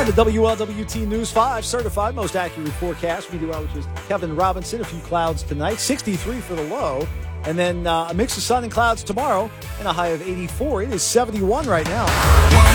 The WLWT News 5 certified most accurate forecast. Meteorologist Kevin Robinson. A few clouds tonight, 63 for the low. And then a mix of sun and clouds tomorrow and a high of 84. It is 71 right now.